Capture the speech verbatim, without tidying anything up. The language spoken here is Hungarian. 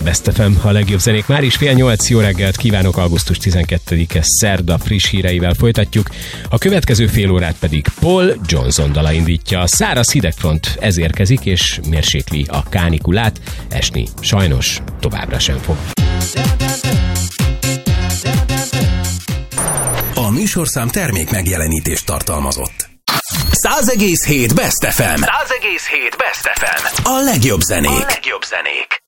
Best ef em, a legjobb zenék. Már is fél nyolc, jó reggelt kívánok, augusztus tizenkettedike szerda friss híreivel folytatjuk. A következő fél órát pedig Paul Johnson dala indítja. A száraz hidegfront ez érkezik, és mérsékli a kánikulát. Esni sajnos továbbra sem fog. A műsorszám termék megjelenítést tartalmazott. száz egész hét Best ef em. száz egész hét Best ef em. A legjobb zenék. A legjobb zenék.